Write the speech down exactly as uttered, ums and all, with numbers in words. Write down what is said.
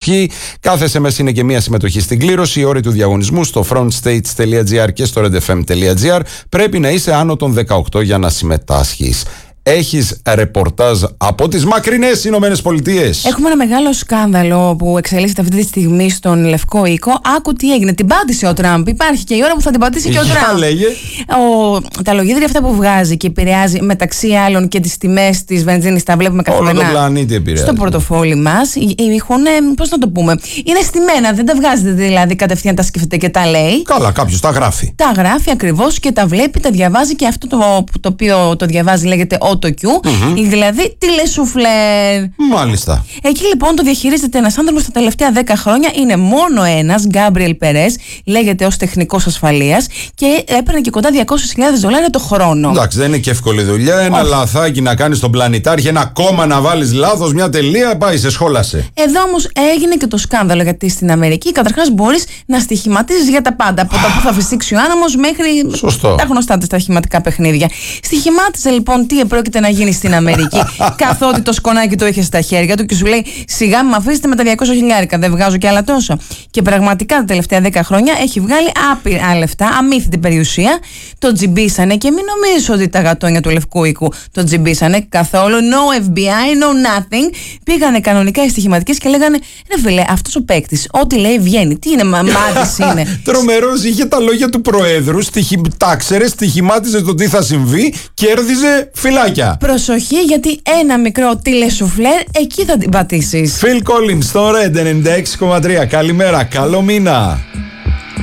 συμμετοχή. Κάθε ες εμ ες είναι και μία συμμετοχή στην κλήρωση. Οι όροι του διαγωνισμού στο frontstates τελεία gr και στο redfm τελεία gr. Πρέπει να είσαι άνω των δεκαοκτώ για να συμμετάσχεις. Έχεις ρεπορτάζ από τις μακρινές Ηνωμένες Πολιτείες. Έχουμε ένα μεγάλο σκάνδαλο που εξελίσσεται αυτή τη στιγμή στον Λευκό Οίκο. Άκου τι έγινε. Την πάτησε ο Τραμπ. Υπάρχει και η ώρα που θα την πατήσει και ο Τραμπ. Λέγε. Ο, τα λογίδρια αυτά που βγάζει και επηρεάζει μεταξύ άλλων και τις τιμές της βενζίνης, τα βλέπουμε καθημερινά. Όλο τον πλανήτη επηρεάζει. Στο πορτοφόλι μας. Έχουν, πώς να το πούμε, είναι στημένα. Δεν τα βγάζετε δηλαδή κατευθείαν, τα σκέφτεται και τα λέει. Καλά, κάποιος τα γράφει. Τα γράφει ακριβώς και τα βλέπει, τα διαβάζει και αυτό το, το οποίο το διαβάζει λέγεται AutoCue, mm-hmm. δηλαδή τηλεσουφλέρ. Μάλιστα. Εκεί λοιπόν το διαχειρίζεται ένας άνθρωπος τα τελευταία δέκα χρόνια. Είναι μόνο ένας, Γκάμπριελ Περές, λέγεται ως τεχνικός ασφαλείας και έπαιρνε και κοντά διακόσιες χιλιάδες δολάρια το χρόνο. Εντάξει, δεν είναι και εύκολη δουλειά. Ένα oh. λαθάκι να κάνεις στον πλανητάρχη, ένα κόμμα να βάλεις λάθος, μια τελεία, πάει, σε σχόλασε. Εδώ όμως έγινε και το σκάνδαλο, γιατί στην Αμερική καταρχάς μπορείς να στοιχηματίζεις για τα πάντα. Από τα που θα φυσήξει ο άνεμος μέχρι Σωστό. τα γνωστά τα στοιχηματικά παιχνίδια. Στοιχημάτιζε λοιπόν τι πρόκειται να γίνει στην Αμερική, καθότι το σκονάκι το είχε στα χέρια του και σου λέει: σιγά με αφήσετε με τα διακόσια χιλιάρικα, δεν βγάζω κι άλλα τόσο. Και πραγματικά τα τελευταία δέκα χρόνια έχει βγάλει άπειρα λεφτά, αμύθιτη περιουσία. Το τζιμπήσανε και μην νομίζεις ότι τα γατόνια του Λευκού Οίκου το τζιμπήσανε καθόλου. No εφ μπι άι, no nothing. Πήγανε κανονικά οι στοιχηματικές και λέγανε: ρε φίλε, αυτός ο παίκτης, ό,τι λέει βγαίνει. Τι είναι, μαμάδης είναι. Τρομερός, είχε τα λόγια του Προέδρου, στοιχη... τα ξέρε, στοιχημάτιζε το τι θα συμβεί, κέρδιζε φυλάκια. Προσοχή, γιατί ένα μικρό τηλεσουφλέρ εκεί θα την πατήσεις. Phil Collins στο Red ενενήντα έξι κόμμα τρία. Καλημέρα, καλό μήνα.